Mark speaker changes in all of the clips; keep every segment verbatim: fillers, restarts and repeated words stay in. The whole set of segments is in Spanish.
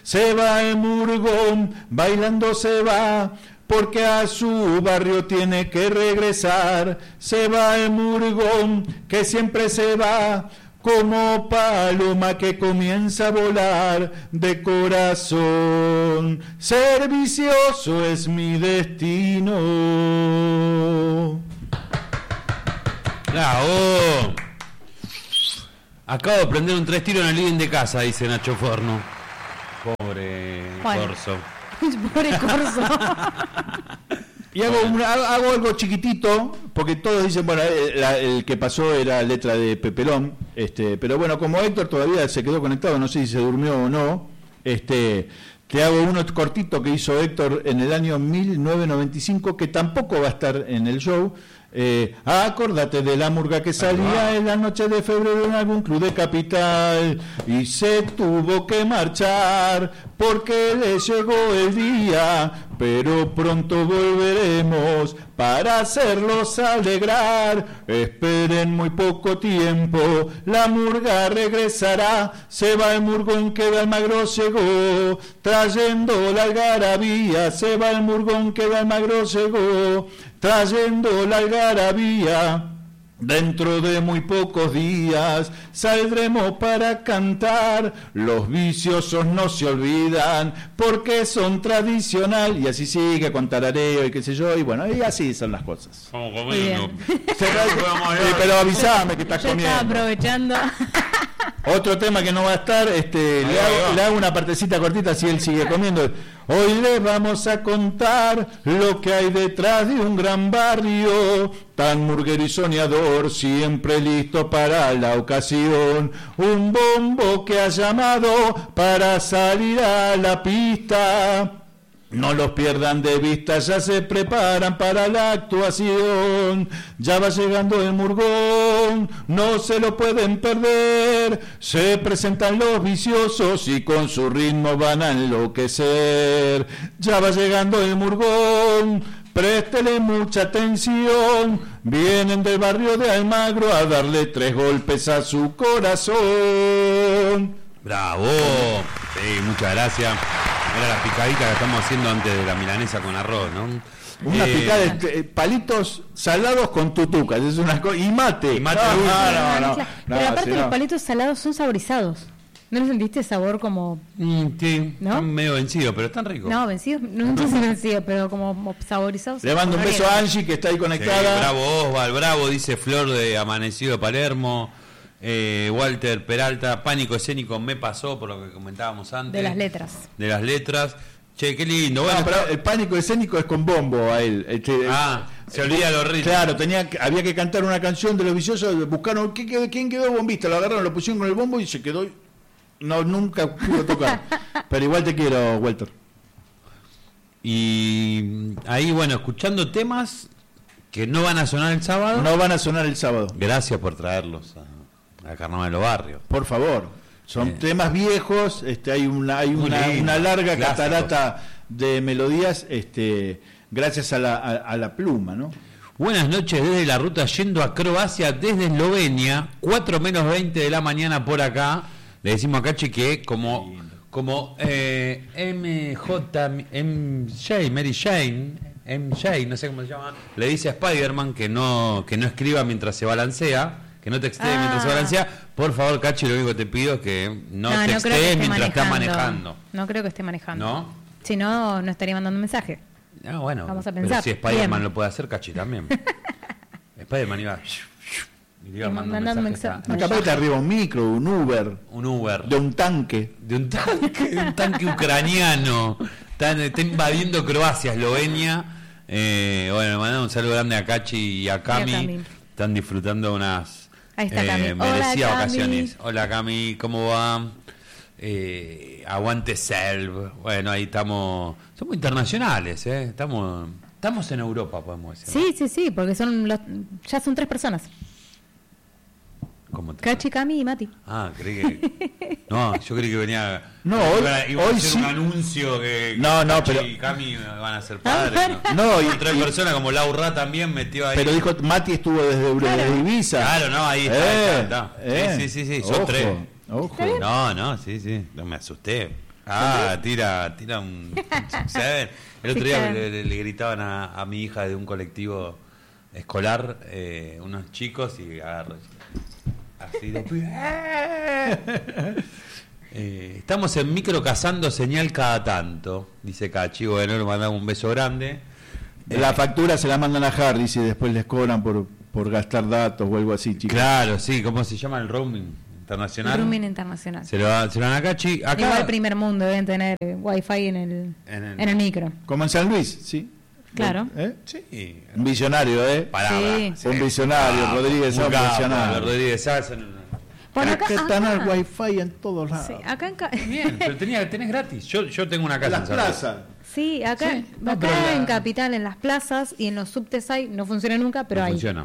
Speaker 1: se va el murgón, bailando se va, porque a su barrio tiene que regresar. Se va el murgón, que siempre se va, como paloma que comienza a volar de corazón. Ser vicioso es mi destino.
Speaker 2: ¡Bravo! Acabo de prender un tres tiros en el living de casa, dice Nacho Forno. Pobre
Speaker 3: Bueno.
Speaker 2: Corso.
Speaker 3: Pobre Corso.
Speaker 1: Y hago, un, hago algo chiquitito, porque todos dicen, bueno, el, la, el que pasó era letra de Pepelón, este, pero bueno, como Héctor todavía se quedó conectado, no sé si se durmió o no, este, te hago uno cortito que hizo Héctor en el año mil novecientos noventa y cinco, que tampoco va a estar en el show. Eh, acordate de la murga que salía en la noche de febrero en algún club de capital y se tuvo que marchar porque le llegó el día, pero pronto volveremos para hacerlos alegrar. Esperen muy poco tiempo, la murga regresará. Se va el murgón que de Almagro llegó, trayendo la algarabía. Se va el murgón que de Almagro llegó, trayendo la algarabía. Dentro de muy pocos días saldremos para cantar. Los viciosos no se olvidan porque son tradicional. Y así sigue con tarareo y qué sé yo. Y bueno, y así son las cosas.
Speaker 2: Vamos comiendo.
Speaker 1: Se sí, pero avísame que estás
Speaker 3: Yo
Speaker 1: comiendo.
Speaker 3: estaba aprovechando.
Speaker 1: Otro tema que no va a estar, este, le hago, le hago una partecita cortita si él sigue comiendo. Hoy les vamos a contar lo que hay detrás de un gran barrio, tan murguero y soñador, siempre listo para la ocasión. Un bombo que ha llamado para salir a la pista. No los pierdan de vista, ya se preparan para la actuación. Ya va llegando el murgón, no se lo pueden perder. Se presentan los viciosos y con su ritmo van a enloquecer. Ya va llegando el murgón, préstele mucha atención. Vienen del barrio de Almagro a darle tres golpes a su corazón.
Speaker 2: ¡Bravo! Sí, muchas gracias. Era la picadita que estamos haciendo antes de la milanesa con arroz, ¿no?
Speaker 1: Una
Speaker 2: eh,
Speaker 1: picada de eh, palitos salados con tutucas, es una cosa. Y mate.
Speaker 2: Y mate
Speaker 1: no,
Speaker 2: dulce.
Speaker 1: no, no, no,
Speaker 3: Pero
Speaker 1: no,
Speaker 3: aparte
Speaker 1: si
Speaker 3: los
Speaker 1: no.
Speaker 3: palitos salados son saborizados. ¿No lo sentiste sabor como...?
Speaker 2: Mm, sí,
Speaker 3: ¿No?
Speaker 2: están medio vencidos, pero están ricos.
Speaker 3: No, vencidos, no sé si vencidos, pero como saborizados.
Speaker 1: Le mando un beso a Angie que está ahí
Speaker 2: Sí,
Speaker 1: conectada.
Speaker 2: bravo Osval, bravo, dice Flor de Amanecido de Palermo. Eh, Walter Peralta, pánico escénico me pasó por lo que comentábamos antes.
Speaker 3: De las letras.
Speaker 2: De las letras. Che, qué lindo. Bueno,
Speaker 1: No, pero el pánico escénico es con bombo a él. Este,
Speaker 2: ah, se olvida los ritmos.
Speaker 1: Claro, tenía, que- había que cantar una canción de los viciosos, buscaron ¿quién quedó, quién quedó bombista, lo agarraron, lo pusieron con el bombo y se quedó. No, nunca pudo tocar. Pero igual te quiero, Walter.
Speaker 2: Y ahí, bueno, escuchando temas que no van a sonar el sábado.
Speaker 1: No van a sonar el sábado.
Speaker 2: Gracias por traerlos a, a Carnaval de los Barrios.
Speaker 1: Por favor. Son
Speaker 2: Eh.
Speaker 1: temas viejos, este, hay una, hay
Speaker 2: Muy
Speaker 1: una,
Speaker 2: lindo,
Speaker 1: una larga
Speaker 2: clásicos.
Speaker 1: catarata de melodías, este, gracias a la, a, a la pluma, ¿no?
Speaker 2: Buenas noches desde la ruta yendo a Croacia desde Eslovenia, cuatro menos veinte de la mañana por acá. Le decimos a Cachi que como, como eh, M J, M J, Mary Jane, M J, no sé cómo se llama, le dice a Spider-Man que no, que no escriba mientras se balancea, que no textee
Speaker 3: Ah.
Speaker 2: mientras se balancea. Por favor, Cachi, lo único que te pido es que no,
Speaker 3: No, no creo que
Speaker 2: textee
Speaker 3: esté
Speaker 2: mientras está manejando.
Speaker 3: No creo que esté manejando.
Speaker 2: ¿No?
Speaker 3: Si no, no estaría mandando un mensaje.
Speaker 2: Ah, bueno,
Speaker 3: Vamos a
Speaker 2: pero
Speaker 3: pensar.
Speaker 2: si Spider-Man
Speaker 3: Bien.
Speaker 2: lo puede hacer, Cachi también. Spider-Man iba y le iba
Speaker 3: Y
Speaker 2: mandando
Speaker 3: mandando
Speaker 2: mensajes
Speaker 3: mensajes.
Speaker 2: a-
Speaker 1: Acá te arriba un micro, un Uber,
Speaker 2: un Uber
Speaker 1: de un tanque.
Speaker 2: de un tanque, de un tanque ucraniano. Está, está invadiendo Croacia, Eslovenia. Eh, bueno, le mandamos un saludo grande a Cachi y a Cami.
Speaker 3: Y a Cami.
Speaker 2: Están disfrutando unas
Speaker 3: Ahí está
Speaker 2: eh,
Speaker 3: Cami. Hola,
Speaker 2: merecidas
Speaker 3: Cami.
Speaker 2: vacaciones. Hola Cami, ¿cómo va? Eh, aguante Selv. Bueno, ahí estamos. Somos internacionales, ¿eh? Estamos, estamos en Europa, podemos decir.
Speaker 3: Sí, sí, sí, porque son los, ya son tres personas.
Speaker 2: ¿Cómo te-
Speaker 3: Cachi, Cami y Mati.
Speaker 2: Ah, creí que. No, yo creí que venía.
Speaker 1: No, hoy-
Speaker 2: iba a, iba a
Speaker 1: hoy
Speaker 2: hacer
Speaker 1: sí.
Speaker 2: un anuncio que.
Speaker 1: No, no,
Speaker 2: Cachi
Speaker 1: pero-
Speaker 2: y Cami van a ser padres.
Speaker 3: Ah,
Speaker 2: ¿no?
Speaker 1: No, y-
Speaker 2: Otra
Speaker 1: y-
Speaker 2: persona como Laura también metió ahí.
Speaker 1: Pero dijo, Mati estuvo desde, desde Ibiza.
Speaker 2: Claro, no, ahí está.
Speaker 1: Eh,
Speaker 2: ahí está, está.
Speaker 1: eh.
Speaker 2: Sí, sí, sí, sí, son
Speaker 1: Ojo,
Speaker 2: tres.
Speaker 1: Ojo.
Speaker 2: No, no, sí, sí. No me asusté. Ah, tira, tira un... ¿Saben? El otro
Speaker 3: Sí,
Speaker 2: día
Speaker 3: claro.
Speaker 2: le, le- le gritaban a, a mi hija de un colectivo escolar, eh, unos chicos, y agarro así de... Eh, estamos en micro cazando señal cada tanto, dice Cachi. Bueno, le mandamos un beso grande.
Speaker 1: La factura se la mandan a Harris y después les cobran por, por gastar datos o algo así, chicos.
Speaker 2: Claro, sí, ¿cómo se llama el roaming internacional?
Speaker 3: Rooming internacional.
Speaker 2: Se lo, da- se lo dan a Cachi. Acá,
Speaker 3: Igual primer mundo, deben tener eh, wifi en el,
Speaker 2: En el-
Speaker 3: en el micro.
Speaker 1: Como en San Luis, sí.
Speaker 3: Claro.
Speaker 1: ¿Eh?
Speaker 2: Sí,
Speaker 1: Un visionario, ¿eh?
Speaker 2: palabra.
Speaker 3: Sí.
Speaker 1: Un visionario, Rodríguez
Speaker 2: un
Speaker 1: Sá, un
Speaker 2: capo,
Speaker 1: visionario.
Speaker 2: Rodríguez Sá, son-
Speaker 3: Bueno,
Speaker 1: Acá
Speaker 3: acá,
Speaker 1: están
Speaker 3: acá-
Speaker 1: al wifi en todos lados.
Speaker 3: sí, acá en Ca-
Speaker 2: Bien, pero tenía, tenés gratis. Yo, yo tengo una casa
Speaker 1: Las
Speaker 2: en San Luis.
Speaker 1: plazas.
Speaker 3: Sí, acá,
Speaker 2: Sí, no,
Speaker 3: acá
Speaker 2: pero la-
Speaker 3: en Capital, en las plazas y en los subtes hay, no funciona nunca, pero
Speaker 2: No
Speaker 3: hay.
Speaker 2: funciona.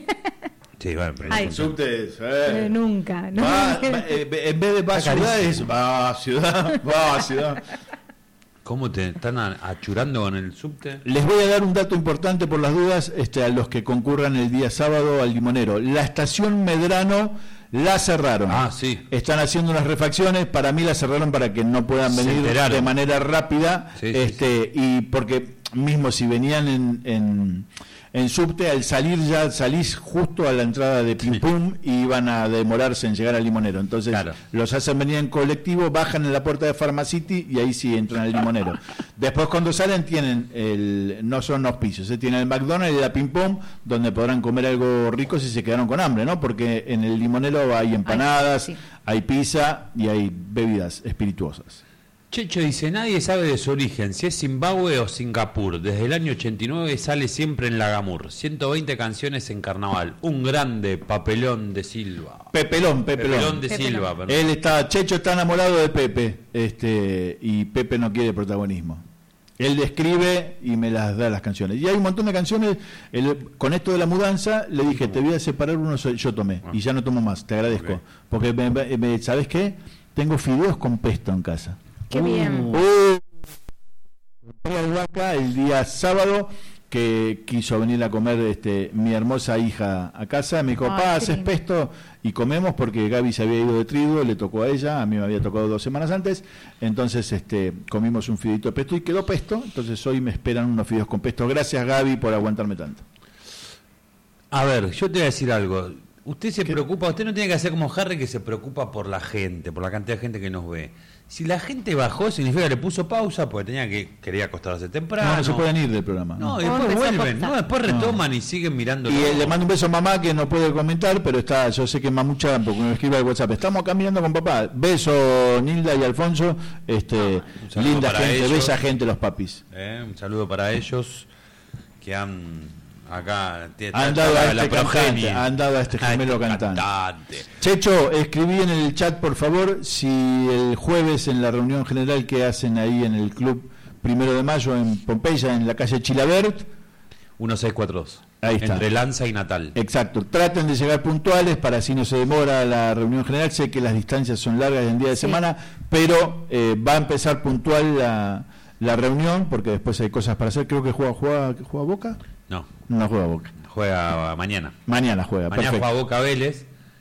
Speaker 2: Sí, bueno, pero
Speaker 3: Ay.
Speaker 2: funciona.
Speaker 1: Subtes,
Speaker 3: Eh,
Speaker 1: eh.
Speaker 3: nunca, no.
Speaker 1: Va, va, eh, en vez de va a
Speaker 2: Está
Speaker 1: ciudad,
Speaker 2: carísimo.
Speaker 1: es va a ciudad, va a ciudad.
Speaker 2: ¿Cómo te están a- achurando con el subte?
Speaker 1: Les voy a dar un dato importante por las dudas este, a los que concurran el día sábado al Limonero. La estación Medrano la cerraron.
Speaker 2: Ah, sí.
Speaker 1: Están haciendo unas refacciones. Para mí la cerraron para que no puedan
Speaker 2: Se
Speaker 1: venir
Speaker 2: enteraron.
Speaker 1: de manera rápida.
Speaker 2: Sí, sí,
Speaker 1: este Y porque mismo si venían en, en, en subte, al salir ya salís justo a la entrada de Pim Pum y iban a demorarse en llegar al Limonero. Entonces
Speaker 2: Claro.
Speaker 1: los hacen venir en colectivo, bajan en la puerta de Pharmacity y ahí sí entran al Limonero. Después cuando salen tienen el, no son auspicios, ¿eh? Tienen el McDonald's y la Pim Pum, donde podrán comer algo rico si se quedaron con hambre, ¿no? Porque en el Limonero hay empanadas,
Speaker 3: Ay, sí.
Speaker 1: hay pizza y hay bebidas espirituosas.
Speaker 2: Checho dice, nadie sabe de su origen, si es Zimbabue o Singapur. Desde el año ochenta y nueve sale siempre en Lagamur. ciento veinte canciones en carnaval. Un grande papelón de Silva.
Speaker 1: Pepelón, Pepelón.
Speaker 2: Pepelón de
Speaker 3: Pepelón.
Speaker 2: Silva, perdón.
Speaker 1: Él está, Checho está enamorado de Pepe, este, y Pepe no quiere protagonismo. Él le escribe y me las da las canciones. Y hay un montón de canciones. El- con esto de la mudanza, le dije, te voy a separar uno, so- yo tomé, y ya no tomo más, te agradezco.
Speaker 2: Ok.
Speaker 1: Porque, me, me- ¿sabes qué? Tengo fideos con pesto en casa.
Speaker 3: Qué bien.
Speaker 1: Uh, compré albahaca el día sábado que quiso venir a comer este mi hermosa hija a casa, me dijo,
Speaker 3: Ay,
Speaker 1: papá,
Speaker 3: qué
Speaker 1: haces
Speaker 3: lindo.
Speaker 1: pesto, y comemos porque Gaby se había ido de trigo, le tocó a ella, a mí me había tocado dos semanas antes, entonces este comimos un fideito de pesto y quedó pesto, entonces hoy me esperan unos fideos con pesto. Gracias, Gaby, por aguantarme tanto.
Speaker 2: A ver, yo te voy a decir algo. Usted se
Speaker 1: ¿Qué?
Speaker 2: preocupa, usted no tiene que hacer como Harry, que se preocupa por la gente, por la cantidad de gente que nos ve. Si la gente bajó, significa que le puso pausa porque tenía que quería acostarse temprano.
Speaker 1: No, no se pueden ir del programa.
Speaker 2: No,
Speaker 1: no.
Speaker 2: y
Speaker 3: Oh,
Speaker 2: después
Speaker 3: empezó a
Speaker 2: vuelven,
Speaker 3: postar.
Speaker 2: no, después retoman y siguen mirando.
Speaker 1: Y eh, le mando un beso a mamá que no puede comentar, pero está, yo sé que Mamucha, porque me escribe al WhatsApp, estamos acá mirando con papá. Beso, Nilda y Alfonso, este,
Speaker 2: un saludo
Speaker 1: linda
Speaker 2: para
Speaker 1: gente,
Speaker 2: ellos.
Speaker 1: bella gente los papis.
Speaker 2: Eh, un saludo para ellos que han acá t-
Speaker 1: Han
Speaker 2: t-
Speaker 1: dado
Speaker 2: la-
Speaker 1: a
Speaker 2: la
Speaker 1: este cantante,
Speaker 2: progenie.
Speaker 1: han dado a este
Speaker 2: A
Speaker 1: gemelo
Speaker 2: este
Speaker 1: cantante.
Speaker 2: cantante.
Speaker 1: Checho, escribí en el chat, por favor, si el jueves en la reunión general que hacen ahí en el club Primero de Mayo en Pompeya, en la calle Chilabert,
Speaker 2: dieciséis cuarenta y dos.
Speaker 1: Ahí está.
Speaker 2: Entre Lanza y Natal.
Speaker 1: exacto, traten de llegar puntuales para así no se demora la reunión general. Sé que las distancias son largas en día de
Speaker 3: Sí.
Speaker 1: semana, pero eh, va a empezar puntual la, la reunión porque después hay cosas para hacer. Creo que juega, juega, juega Boca.
Speaker 2: No,
Speaker 1: No juega Boca.
Speaker 2: juega mañana.
Speaker 1: Mañana juega,
Speaker 2: Mañana
Speaker 1: perfecto.
Speaker 2: juega Boca Vélez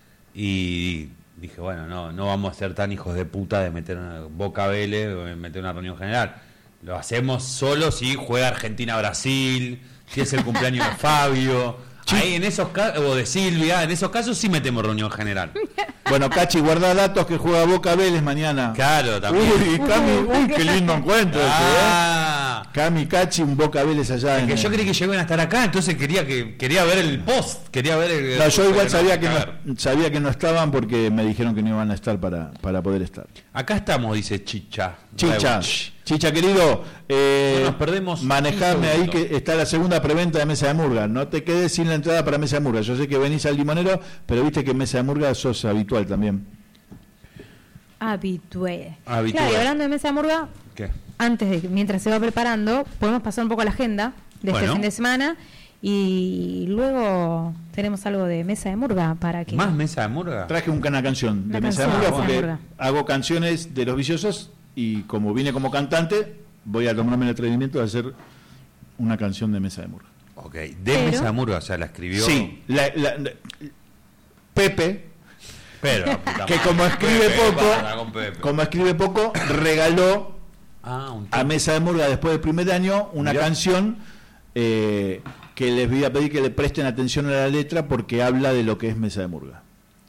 Speaker 2: y dije, bueno, no no vamos a ser tan hijos de puta de meter una Boca Vélez o de meter una reunión general. Lo hacemos solo si juega Argentina-Brasil, si es el cumpleaños de Fabio. Ahí en esos casos, o de Silvia, en esos casos sí metemos reunión general.
Speaker 1: Bueno, Cachi, guarda datos que juega Boca Vélez mañana.
Speaker 2: Claro, también.
Speaker 1: Uy, Cami, uy, qué lindo encuentro ese, ¿eh?
Speaker 2: Ah,
Speaker 1: Cami, Cachi, un Boca Vélez allá.
Speaker 2: es
Speaker 1: en
Speaker 2: que yo
Speaker 1: el-
Speaker 2: creí que llegaban a estar acá, entonces quería que quería ver el post, quería ver el...
Speaker 1: No, yo igual
Speaker 2: pero
Speaker 1: sabía
Speaker 2: no,
Speaker 1: que
Speaker 2: cagar.
Speaker 1: no, sabía que no estaban porque me dijeron que no iban a estar para, para poder estar.
Speaker 2: Acá estamos, dice Chicha.
Speaker 1: Chicha,
Speaker 2: Reuch.
Speaker 1: Chicha querido, eh,
Speaker 2: No nos perdemos
Speaker 1: manejame
Speaker 2: un
Speaker 1: ahí
Speaker 2: segundo.
Speaker 1: que está la segunda preventa de Mesa de Murga. No te quedes sin la entrada para Mesa de Murga. Yo sé que venís al Limonero, pero viste que en Mesa de Murga sos habitual también.
Speaker 3: Habitué.
Speaker 2: Habitué.
Speaker 3: Claro, y hablando de mesa de murga,
Speaker 2: ¿Qué?
Speaker 3: antes de que, mientras se va preparando, podemos pasar un poco a la agenda de
Speaker 2: Bueno.
Speaker 3: este fin de semana y luego tenemos algo de mesa de murga para que...
Speaker 2: ¿Más mesa de murga?
Speaker 1: Traje un- una canción de
Speaker 3: Una
Speaker 1: Mesa de
Speaker 3: canción
Speaker 1: Murga
Speaker 3: de Mesa de
Speaker 1: porque
Speaker 3: Murga.
Speaker 1: hago canciones de los viciosos y como vine como cantante, voy a tomarme el atrevimiento de hacer una canción de Mesa de Murga.
Speaker 2: Ok, de
Speaker 3: Pero-
Speaker 2: mesa de murga, o sea, la escribió...
Speaker 1: Sí, la- la- la- Pepe
Speaker 2: Pero, puta
Speaker 1: que
Speaker 2: madre.
Speaker 1: como escribe
Speaker 2: Pepe,
Speaker 1: poco,
Speaker 2: para con Pepe.
Speaker 1: como escribe poco, regaló
Speaker 2: Ah, un
Speaker 1: a Mesa de Murga después del primer año una
Speaker 2: Mirá.
Speaker 1: canción eh, que les voy a pedir que le presten atención a la letra porque habla de lo que es Mesa de Murga.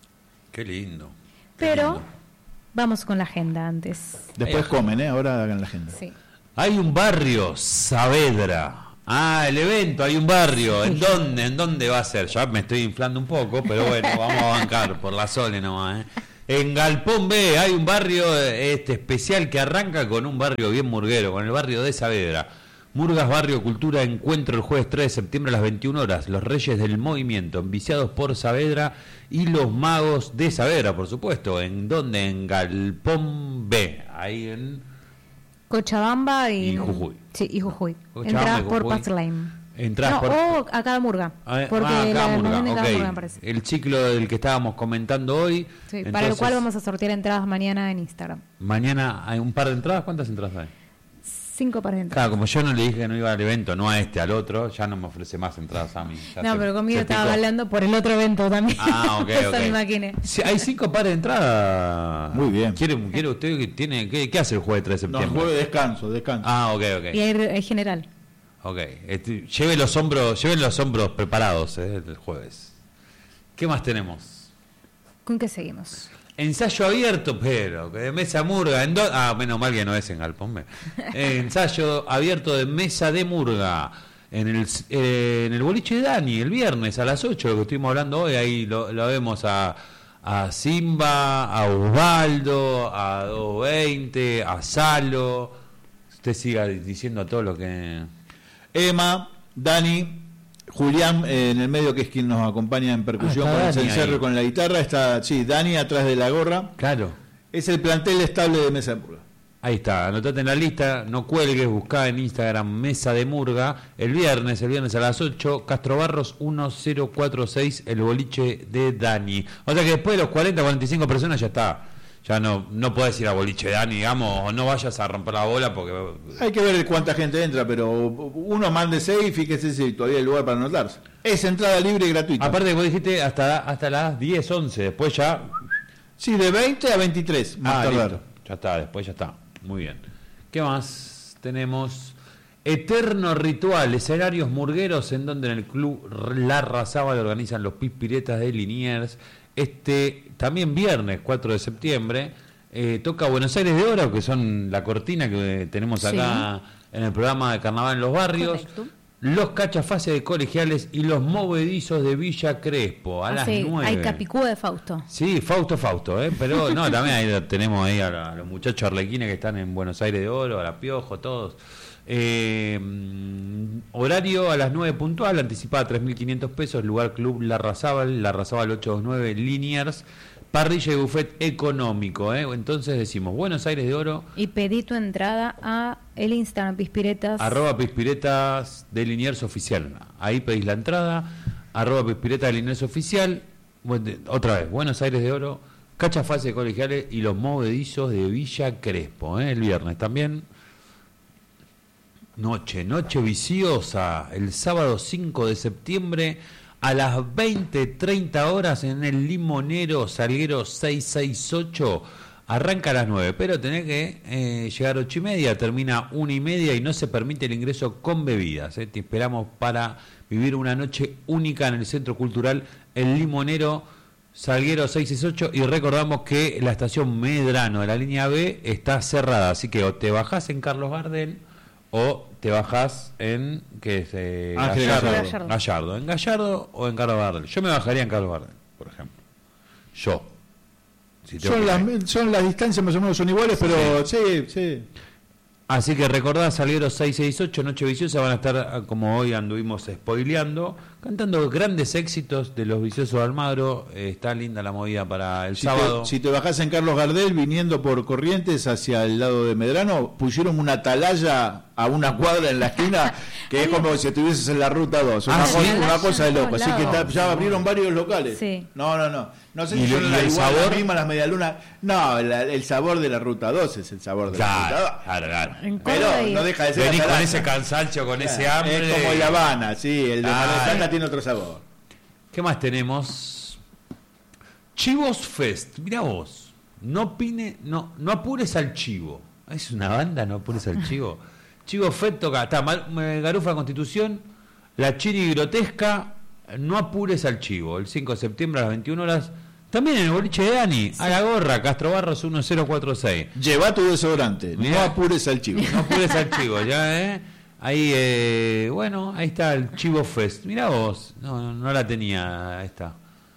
Speaker 2: Qué lindo. Qué
Speaker 3: Pero
Speaker 2: lindo.
Speaker 3: vamos con la agenda antes.
Speaker 1: Después
Speaker 2: Ahí,
Speaker 1: comen, ¿eh? Ahora hagan la agenda.
Speaker 3: Sí.
Speaker 2: Hay un barrio, Saavedra. Ah, el evento, hay un barrio. ¿En dónde? ¿En dónde va a ser? Ya me estoy inflando un poco, pero bueno, vamos a bancar por la Sole nomás. ¿eh? En Galpón B hay un barrio este especial que arranca con un barrio bien murguero, con el barrio de Saavedra. Murgas Barrio Cultura, encuentro el jueves tres de septiembre a las veintiuna horas. Los Reyes del Movimiento, enviciados por Saavedra y los Magos de Saavedra, por supuesto. ¿En dónde? En Galpón B, ahí en...
Speaker 3: Cochabamba y,
Speaker 2: Y Jujuy.
Speaker 3: Sí, y Jujuy.
Speaker 2: Cochabamba
Speaker 3: Entradas
Speaker 2: y
Speaker 3: por
Speaker 2: Jujuy.
Speaker 3: Passlane.
Speaker 2: Entradas
Speaker 3: No,
Speaker 2: por...
Speaker 3: o a cada murga.
Speaker 2: Ah,
Speaker 3: Porque
Speaker 2: ah,
Speaker 3: la
Speaker 2: cada murga,
Speaker 3: reunión de cada
Speaker 2: ok.
Speaker 3: murga me parece.
Speaker 2: El ciclo del que estábamos comentando hoy.
Speaker 3: Sí,
Speaker 2: Entonces,
Speaker 3: para el cual vamos a sortear entradas mañana en Instagram.
Speaker 2: Mañana hay un par de entradas. ¿Cuántas entradas hay?
Speaker 3: Cinco pares de entradas.
Speaker 2: Claro, como yo no le dije que no iba al evento, no a este, al otro, ya no me ofrece más entradas a mí. Ya
Speaker 3: No,
Speaker 2: se-
Speaker 3: pero conmigo
Speaker 2: se
Speaker 3: estaba
Speaker 2: picó.
Speaker 3: hablando por el otro evento también.
Speaker 2: Ah, ok,
Speaker 3: Eso
Speaker 2: ok.
Speaker 3: me imaginé.
Speaker 2: Sí, hay cinco pares de entradas.
Speaker 1: Muy bien.
Speaker 2: ¿Quiere, quiere usted que tiene qué, qué hace el jueves tres de
Speaker 1: No, el
Speaker 2: septiembre?
Speaker 1: jueves descanso, descanso.
Speaker 2: Ah, ok, ok.
Speaker 3: Y hay, hay general.
Speaker 2: Ok. Este, lleve los hombros, lleven los hombros preparados eh, el jueves. ¿Qué más tenemos?
Speaker 3: ¿Con qué seguimos?
Speaker 2: Ensayo abierto, pero de Mesa Murga. En do- ah, menos mal que no es en Galpón B. Eh, ensayo abierto de Mesa de Murga. En el, eh, en el boliche de Dani, el viernes a las ocho, lo que estuvimos hablando hoy. Ahí lo, lo vemos a, a Simba, a Osvaldo, a doscientos veinte, a Salo. Usted siga diciendo todo lo que...
Speaker 1: Emma, Dani, Julián eh, en el medio, que es quien nos acompaña en percusión
Speaker 2: Ah,
Speaker 1: con
Speaker 2: está
Speaker 1: el
Speaker 2: Dani
Speaker 1: cencerro
Speaker 2: ahí.
Speaker 1: y con la guitarra. Está, sí, Dani atrás de la gorra.
Speaker 2: Claro.
Speaker 1: Es el plantel estable de Mesa de Murga.
Speaker 2: Ahí está, anotate en la lista, no cuelgues, buscá en Instagram Mesa de Murga, el viernes, el viernes a las ocho, Castro Barros mil cuarenta y seis, el boliche de Dani. O sea que después de los cuarenta, cuarenta y cinco personas ya está, ya no no podés ir a boliche de Dani, digamos, o no vayas a romper la bola porque...
Speaker 1: Hay que ver cuánta gente entra, pero uno mándese y fíjese si todavía hay lugar para anotarse. Es entrada libre y gratuita.
Speaker 2: Aparte vos dijiste hasta, hasta las diez, once, después ya...
Speaker 1: Sí, de veinte a veintitrés, más
Speaker 2: Ah,
Speaker 1: tardar.
Speaker 2: listo. Ya está, después ya está. Muy bien. ¿Qué más tenemos? Eterno Ritual, escenarios murgueros en donde en el club La Razábal organizan los Pispiretas de Liniers. Este también viernes cuatro de septiembre eh, toca Buenos Aires de Oro, que son la cortina que tenemos acá en el programa de Carnaval en los Barrios.
Speaker 3: Correcto.
Speaker 2: Los Cachafaces de Colegiales y los Movedizos de Villa Crespo a
Speaker 3: Ah,
Speaker 2: las
Speaker 3: sí,
Speaker 2: nueve.
Speaker 3: hay Capicúa de Fausto.
Speaker 2: Sí, Fausto, Fausto, ¿eh? Pero no, también ahí tenemos ahí a, la- a los muchachos arlequines que están en Buenos Aires de Oro, a la Piojo, todos. Eh, mm, horario a las nueve puntual, anticipada tres mil quinientos pesos, lugar Club La Razábal, La Razábal ochocientos veintinueve, Liniers, parrilla y buffet económico, ¿eh? Entonces decimos Buenos Aires de Oro,
Speaker 3: Y pedí tu entrada a el Instagram Pispiretas.
Speaker 2: arroba Pispiretas de Liniers Oficial. Ahí pedís la entrada, arroba Pispiretas de Liniers Oficial. Bueno, de- otra vez, Buenos Aires de Oro, Cachafaces de Colegiales y los Movedizos de Villa Crespo, ¿eh? El viernes también. Noche, noche viciosa, el sábado cinco de septiembre a las veinte treinta horas en el Limonero Salguero seiscientos sesenta y ocho. Arranca a las nueve, pero tenés que eh, llegar a ocho y media, termina una y media y no se permite el ingreso con bebidas. ¿eh? Te esperamos para vivir una noche única en el Centro Cultural El Limonero Salguero seiscientos sesenta y ocho, y recordamos que la estación Medrano de la línea B está cerrada, así que o te bajás en Carlos Gardel o te bajás en que es eh,
Speaker 1: Ángel
Speaker 2: Gallardo.
Speaker 3: Gallardo.
Speaker 2: Gallardo, en Gallardo o en Carlos Gardel. Yo me bajaría en Carlos Gardel, por ejemplo. Yo. Si tengo
Speaker 1: Son
Speaker 2: que-
Speaker 1: las, son las distancias más o menos son iguales, pero sí, sí.
Speaker 2: Así que recordá, Salguero seiscientos sesenta y ocho, Noche Viciosa, van a estar, como hoy anduvimos spoileando, cantando grandes éxitos de los Viciosos de Almagro. Eh, está linda la movida para el
Speaker 1: Si
Speaker 2: sábado.
Speaker 1: te, si te bajás en Carlos Gardel, viniendo por Corrientes hacia el lado de Medrano, pusieron una atalaya a una cuadra en la esquina, que es como si estuvieses en la ruta dos. Una,
Speaker 2: Ah,
Speaker 1: cosa,
Speaker 2: ¿sí?
Speaker 1: una cosa de loco. Así que está-
Speaker 3: Lados.
Speaker 1: ya abrieron varios locales.
Speaker 3: Sí.
Speaker 1: No, no, no. No sé
Speaker 2: ¿Y
Speaker 1: si
Speaker 2: lo-
Speaker 1: son
Speaker 2: y
Speaker 1: la,
Speaker 2: el
Speaker 1: igual,
Speaker 2: sabor?
Speaker 1: las mismas, las medialunas. No, la- el sabor de la ruta dos es el sabor de la ruta
Speaker 2: Claro,
Speaker 1: dos.
Speaker 2: claro, claro.
Speaker 3: En Córdoba
Speaker 1: Pero
Speaker 3: y-
Speaker 1: no deja de ser
Speaker 2: Venís con
Speaker 1: atalaya.
Speaker 2: ese cansancio, con ese
Speaker 1: Claro,
Speaker 2: hambre.
Speaker 1: Es como el Habana, sí. El de
Speaker 2: Claro.
Speaker 1: Mar del Plata tiene otro sabor.
Speaker 2: ¿Qué más tenemos? Chivos Fest, mirá vos. No opine, no, no apures al chivo. Es una banda, no apures al chivo. Chivos Fest toca, está Garufa Constitución, La Chiri Grotesca, no apures al chivo. El cinco de septiembre a las veintiuna horas. También en el boliche de Dani, sí. A la gorra, Castro Barros uno cero cuatro seis.
Speaker 1: Lleva tu desodorante, mirá, no apures al chivo.
Speaker 2: No apures al chivo, ya, ¿eh? Ahí, eh, bueno, ahí está el Chivo Fest. Mirá vos, no, no la tenía esta.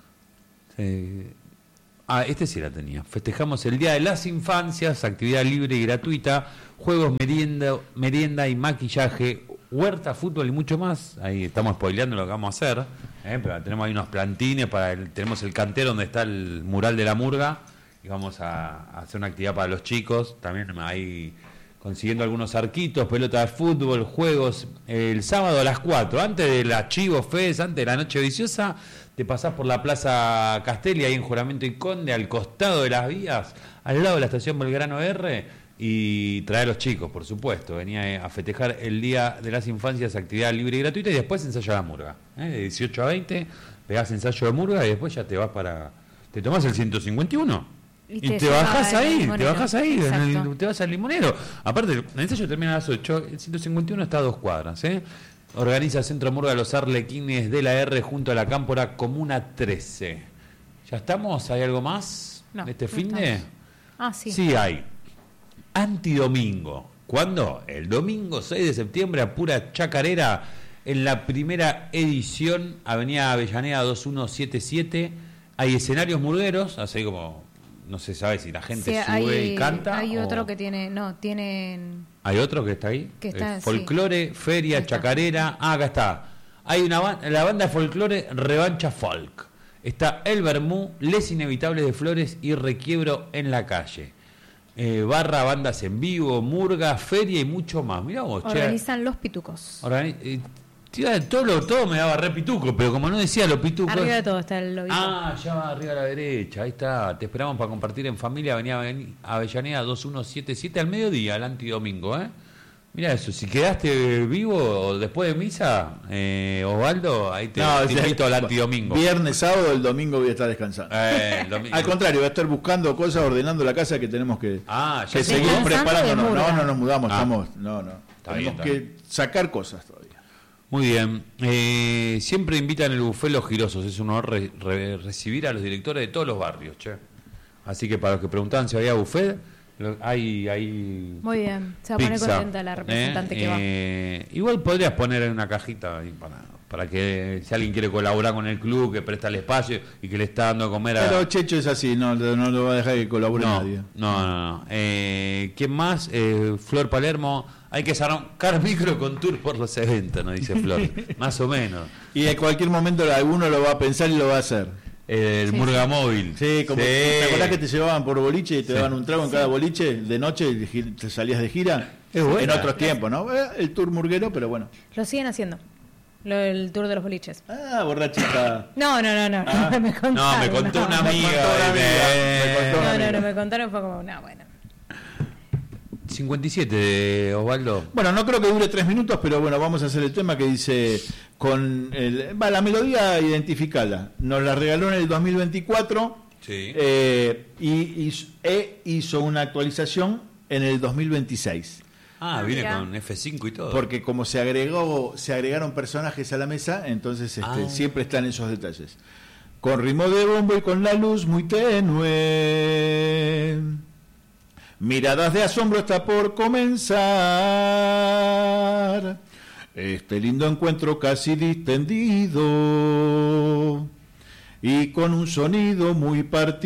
Speaker 2: Eh, ah, este sí la tenía. Festejamos el Día de las Infancias, actividad libre y gratuita, juegos, merienda, merienda y maquillaje, huerta, fútbol y mucho más. Ahí estamos spoileando lo que vamos a hacer. Eh, pero tenemos ahí unos plantines, para el, tenemos el cantero donde está el mural de la murga y vamos a, a hacer una actividad para los chicos. También ahí consiguiendo algunos arquitos, pelota de fútbol, juegos. El sábado a las cuatro, antes de la Chivo Fest, antes de la Noche Viciosa, te pasás por la Plaza Castelli, ahí en Juramento y Conde, al costado de las vías, al lado de la estación Belgrano R, y trae a los chicos, por supuesto. Venía a festejar el Día de las Infancias, actividad libre y gratuita, y después ensayo de la murga. ¿eh? De dieciocho a veinte, pegás ensayo de murga y después ya te vas para... Te tomás el ciento cincuenta y uno. Y te, y te bajás ahí, te bajás ahí, en el, te vas al limonero. Aparte, el ensayo termina a las ocho, el ciento cincuenta y uno está a dos cuadras. ¿eh? Organiza Centro Murga Los Arlequines de la R junto a la Cámpora Comuna trece. ¿Ya estamos? ¿Hay algo más?
Speaker 3: No,
Speaker 2: ¿Este
Speaker 3: no
Speaker 2: fin de?
Speaker 3: Ah, sí.
Speaker 2: Sí hay. Antidomingo. ¿Cuándo? El domingo seis de septiembre a pura chacarera en la primera edición, Avenida Avellaneda dos mil ciento setenta y siete. Hay escenarios murgueros, así como... No se sabe si la gente
Speaker 3: sí,
Speaker 2: sube
Speaker 3: hay,
Speaker 2: y canta.
Speaker 3: Hay
Speaker 2: o...
Speaker 3: otro que tiene, no, tienen...
Speaker 2: ¿Hay otro que está ahí?
Speaker 3: Que está,
Speaker 2: eh, folclore,
Speaker 3: sí.
Speaker 2: feria, chacarera. Ah, acá está. Hay una ba- la banda de folclore Revancha Folk. Está El Bermú, Les Inevitables de Flores y Requiebro en la Calle. Eh, barra, bandas en vivo, murga, feria y mucho más. Mirá vos,
Speaker 3: Organizan
Speaker 2: che.
Speaker 3: Los Pitucos.
Speaker 2: Organi- eh, Tía, todo, lo, todo me daba re pituco, pero como no decía los pitucos...
Speaker 3: Arriba de todo está el lobito.
Speaker 2: Ah, ya va arriba a la derecha, ahí está. Te esperamos para compartir en familia, Avenida Avellaneda dos mil ciento setenta y siete al mediodía, el antidomingo, ¿eh? Mira eso, si quedaste vivo después de misa, eh, Osvaldo, ahí te,
Speaker 1: no,
Speaker 2: te invito al antidomingo.
Speaker 1: Viernes, sábado, el domingo voy a estar descansando.
Speaker 2: Eh, domingo.
Speaker 1: Al contrario, voy a estar buscando cosas, ordenando la casa que tenemos que,
Speaker 2: ah, ya
Speaker 1: que
Speaker 2: se
Speaker 1: seguir
Speaker 3: mudó.
Speaker 1: preparando. No,
Speaker 3: Murga.
Speaker 1: no, no nos mudamos,
Speaker 2: Ah.
Speaker 1: estamos... No, no.
Speaker 2: Está
Speaker 1: tenemos
Speaker 2: bien, está
Speaker 1: que
Speaker 2: bien.
Speaker 1: sacar cosas todavía.
Speaker 2: Muy bien. Eh, siempre invitan el buffet Los Girosos. Es un honor re- re- recibir a los directores de todos los barrios, che. Así que para los que preguntaban si había buffet, lo- hay, hay
Speaker 3: Muy bien, se va a poner
Speaker 2: pizza,
Speaker 3: contenta la representante
Speaker 2: ¿eh?
Speaker 3: que va.
Speaker 2: Eh, igual podrías poner en una cajita ahí para, para que si alguien quiere colaborar con el club, que presta el espacio y que le está dando a comer a...
Speaker 1: Pero Checho es así, no, no lo va a dejar que colabore
Speaker 2: no,
Speaker 1: nadie.
Speaker 2: no, no, no. Eh, ¿Quién más? Eh, Flor Palermo. Hay que sacar micro con tour por los eventos, nos dice Flor. Más o menos.
Speaker 1: Y en cualquier momento alguno lo va a pensar y lo va a hacer.
Speaker 2: Eh, el
Speaker 3: Sí.
Speaker 2: Murga Móvil.
Speaker 1: Sí, como
Speaker 2: Sí.
Speaker 1: ¿te acordás que te llevaban por boliche y te
Speaker 2: Sí.
Speaker 1: daban un trago en cada boliche de noche y gi- te salías de gira?
Speaker 2: Es buena.
Speaker 1: En otros tiempos, ¿no? Eh, El tour murguero, pero bueno.
Speaker 3: Lo siguen haciendo, lo, el tour de los boliches.
Speaker 1: Ah, borrachita.
Speaker 3: No, no, no, no,
Speaker 1: Ah.
Speaker 3: me contaron.
Speaker 2: No, me contó una
Speaker 3: no.
Speaker 2: amiga.
Speaker 1: Me contó una amiga,
Speaker 2: eh,
Speaker 1: me contó una
Speaker 3: No, no,
Speaker 1: amiga.
Speaker 3: no, me contaron, fue como, no, bueno.
Speaker 2: cincuenta y siete de Osvaldo.
Speaker 1: Bueno, no creo que dure tres minutos, pero bueno, vamos a hacer el tema que dice con el, va, la melodía, identificala. Nos la regaló en el dos mil veinticuatro
Speaker 2: Sí.
Speaker 1: eh, y hizo, e hizo una actualización en el dos mil veintiséis.
Speaker 2: Ah,
Speaker 3: Ah,
Speaker 2: viene
Speaker 3: mira.
Speaker 2: con F cinco y todo.
Speaker 1: Porque como se agregó, se agregaron personajes a la mesa, entonces este,
Speaker 2: Ah.
Speaker 1: siempre están esos detalles. Con ritmo de bombo y con la luz muy tenue. Miradas de asombro está por comenzar. Este lindo encuentro casi distendido y con un sonido muy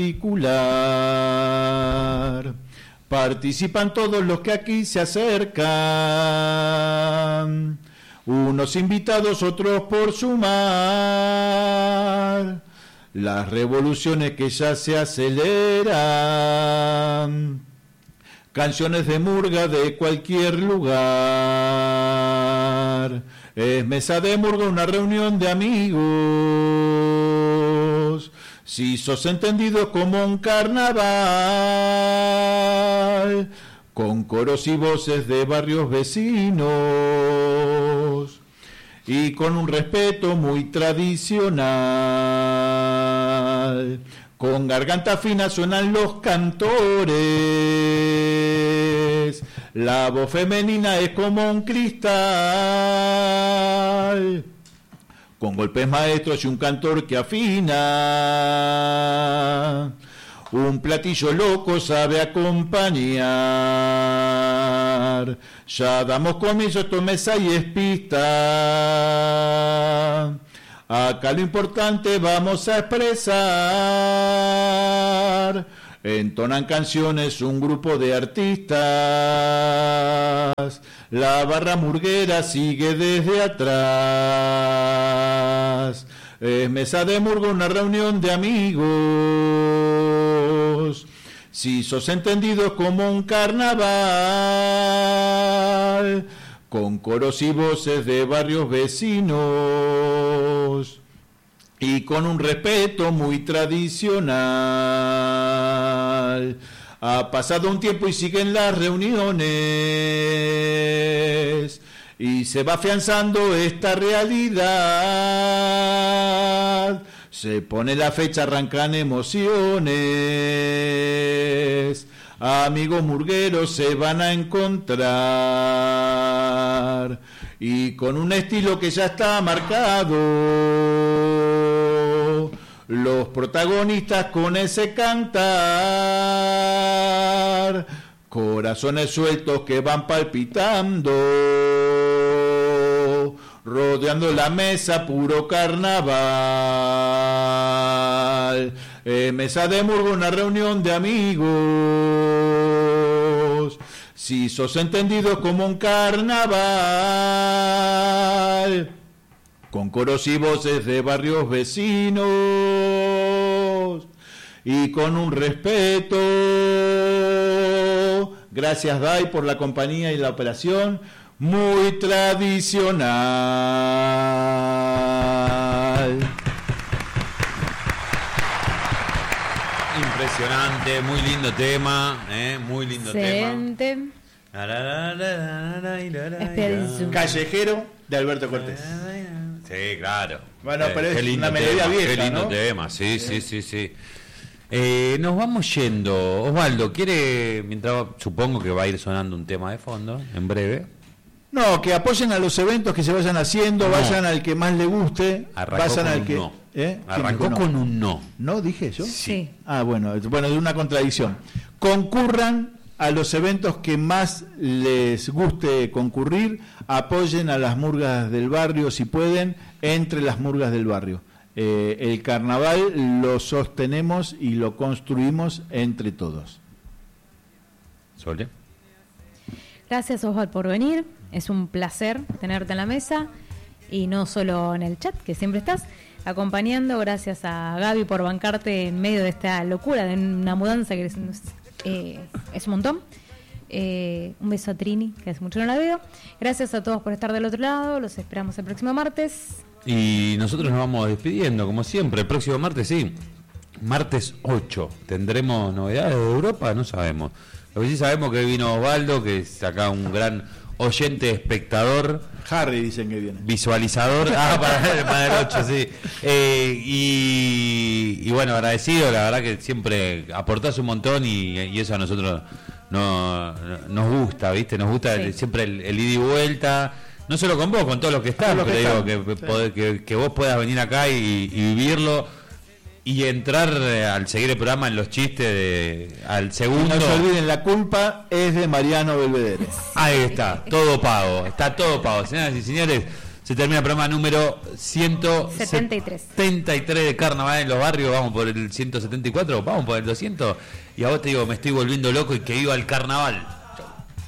Speaker 1: particular. Participan todos los que aquí se acercan, unos invitados, otros por sumar. Las revoluciones que ya se aceleran, canciones de murga de cualquier lugar. Es mesa de murga, una reunión de amigos. Si sos entendido como un carnaval, con coros y voces de barrios vecinos y con un respeto muy tradicional. Con garganta fina suenan los cantores, la voz femenina es como un cristal, con golpes maestros y un cantor que afina, un platillo loco sabe acompañar. Ya damos comienzo, esto es Mesa y es pista. Acá lo importante vamos a expresar. Entonan canciones un grupo de artistas. La barra murguera sigue desde atrás. Es Mesa de Murga, una reunión de amigos. Si sos entendido como un carnaval, con coros y voces de barrios vecinos y con un respeto muy tradicional. Ha pasado un tiempo y siguen las reuniones y se va afianzando esta realidad. Se pone la fecha, arrancan emociones. Amigos murgueros se van a encontrar y con un estilo que ya está marcado, los protagonistas con ese cantar, corazones sueltos que van palpitando, rodeando la mesa, puro carnaval. Eh, Mesa de Murga, una reunión de amigos. Si sos entendido como un carnaval, con coros y voces de barrios vecinos y con un respeto. Gracias, Dai, por la compañía y la operación muy tradicional.
Speaker 2: Impresionante, muy lindo tema, ¿eh? Muy lindo
Speaker 3: Excelente.
Speaker 2: tema.
Speaker 3: Expedición.
Speaker 1: Callejero de Alberto Cortés.
Speaker 2: Sí, claro.
Speaker 1: Bueno,
Speaker 2: Eh,
Speaker 1: pero es
Speaker 2: qué lindo
Speaker 1: una melodía
Speaker 2: tema,
Speaker 1: vieja,
Speaker 2: Qué lindo
Speaker 1: ¿no?
Speaker 2: tema, sí, sí, sí, sí. Eh, nos vamos yendo. Osvaldo, ¿quiere, mientras supongo que va a ir sonando un tema de fondo en breve?
Speaker 1: No, que apoyen a los eventos que se vayan haciendo,
Speaker 2: No.
Speaker 1: vayan al que más le guste,
Speaker 2: Arrancó
Speaker 1: vayan
Speaker 2: con
Speaker 1: al
Speaker 2: un
Speaker 1: que...
Speaker 2: no.
Speaker 1: ¿Eh? ¿Quién
Speaker 2: Arrancó
Speaker 1: dijo no?
Speaker 2: con un no.
Speaker 1: ¿No dije yo?
Speaker 3: Sí.
Speaker 1: Ah, bueno, bueno, de una contradicción. Concurran a los eventos que más les guste concurrir, apoyen a las murgas del barrio si pueden, entre las murgas del barrio. Eh, el carnaval lo sostenemos y lo construimos entre todos.
Speaker 2: Sole.
Speaker 3: Gracias, Osvaldo, por venir. Es un placer tenerte en la mesa y no solo en el chat, que siempre estás acompañando. Gracias a Gaby por bancarte en medio de esta locura de una mudanza que es, eh, es un montón. Eh, un beso a Trini, que hace mucho no la veo. Gracias a todos por estar del otro lado. Los esperamos el próximo martes.
Speaker 2: Y nosotros nos vamos despidiendo, como siempre. El próximo martes, sí. Martes ocho. ¿Tendremos novedades de Europa? No sabemos. Lo que sí sabemos que vino Osvaldo, que es acá un gran oyente, espectador.
Speaker 1: Harry dicen que viene.
Speaker 2: Visualizador. Ah, para, para el ocho, sí. Eh, y, y bueno, agradecido. La verdad que siempre aportás un montón y, y eso a nosotros no, nos gusta, ¿viste? Nos gusta
Speaker 3: Sí.
Speaker 2: siempre el, el ida y vuelta. No solo con vos, con todos los que están,
Speaker 1: Todos los
Speaker 2: pero
Speaker 1: que
Speaker 2: digo
Speaker 1: están,
Speaker 2: que,
Speaker 1: sí.
Speaker 2: poder- que, que vos puedas venir acá y, y vivirlo y entrar eh, al seguir el programa en los chistes de al segundo.
Speaker 1: No se olviden, la culpa es de Mariano Belvedere.
Speaker 2: Ahí está, todo pago, está todo pago. Señoras y señores, se termina el programa número ciento
Speaker 3: setenta y tres.
Speaker 2: setenta y tres de Carnaval en los barrios. Vamos por el ciento setenta y cuatro, vamos por el doscientos. Y a vos te digo, me estoy volviendo loco y que viva el carnaval.